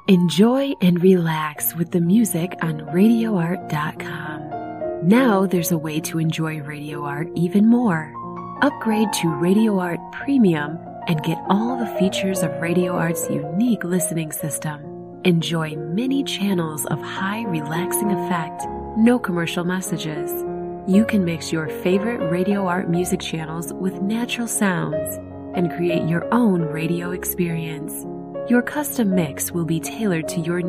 Enjoy and relax with the music on RadioArt.com. Now there's a way to enjoy Radio Art even more. Upgrade to Radio Art Premium and get all the features of Radio Art's unique listening system. Enjoy many channels of high relaxing effect, no commercial messages. You can mix your favorite Radio Art music channels with natural sounds and create your own radio experience. Your custom mix will be tailored to your needs.